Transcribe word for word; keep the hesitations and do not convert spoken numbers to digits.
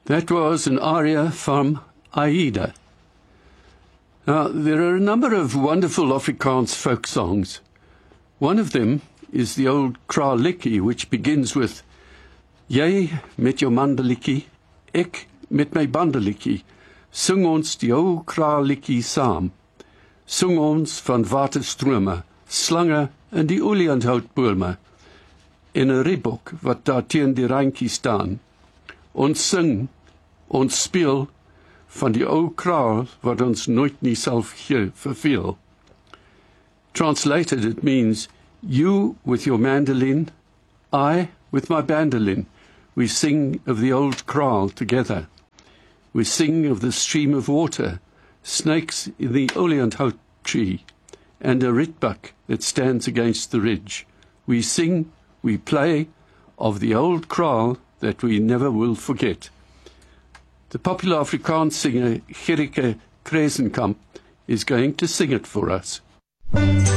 That was an aria from Aida. Now, there are a number of wonderful Afrikaans folk songs. One of them is the old Kraalikkie, which begins with Jy met jou mandelikkie, ek met my bandelikkie, sing ons die ou Kraalikkie saam. Sing ons van waterstrome, slange in die olianthoutbome, en 'n ribbok wat daar teen die randjie staan. Ons sing, ons speel van die ou kraal wat ons nooit nie sal verveel. Translated, it means, you with your mandolin, I with my bandolin. We sing of the old kraal together. We sing of the stream of water, snakes in the olianthout tree, and a rietbuck that stands against the ridge. We sing, we play, of the old kraal that we never will forget. The popular Afrikaans singer Gerike Kresenkamp is going to sing it for us.